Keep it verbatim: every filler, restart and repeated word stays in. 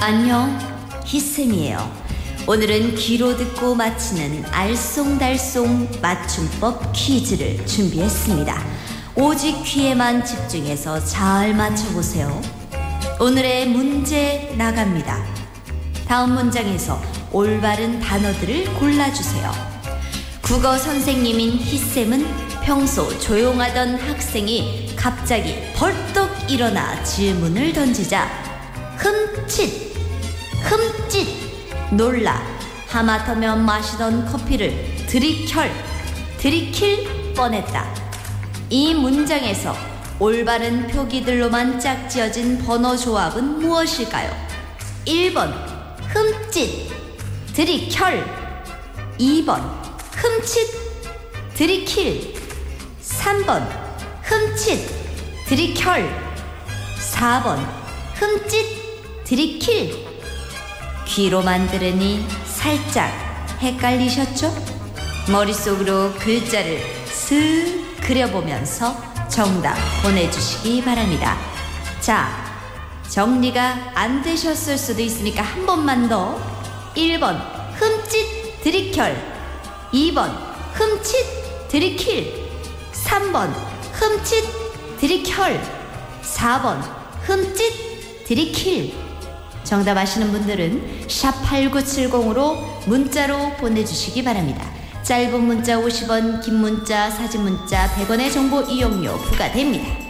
안녕, 희쌤이에요. 오늘은 귀로 듣고 맞히는 알쏭달쏭 맞춤법 퀴즈를 준비했습니다. 오직 귀에만 집중해서 잘 맞춰보세요. 오늘의 문제 나갑니다. 다음 문장에서 올바른 단어들을 골라주세요. 국어 선생님인 희쌤은 평소 조용하던 학생이 갑자기 벌떡 일어나 질문을 던지자 흠칫, 흠칫 놀라 하마터면 마시던 커피를 들이켤, 들이킬 뻔했다. 이 문장에서 올바른 표기들로만 짝지어진 번호 조합은 무엇일까요? 일 번 흠칫, 들이켤. 이 번 흠칫, 들이킬. 삼 번 흠칫, 들이켤. 사 번 흠칫, 들이킬. 귀로만 들으니 살짝 헷갈리셨죠? 머릿속으로 글자를 슥 그려보면서 정답 보내주시기 바랍니다. 자, 정리가 안 되셨을 수도 있으니까 한 번만 더. 일 번 흠칫, 들이켤. 이 번 흠칫, 들이킬. 삼 번 흠칫, 들이켤. 사 번 흠칫, 들이킬. 정답 아시는 분들은 샵 팔구칠공으로 문자로 보내주시기 바랍니다. 짧은 문자 오십 원, 긴 문자, 사진 문자 백 원의 정보 이용료 부과됩니다.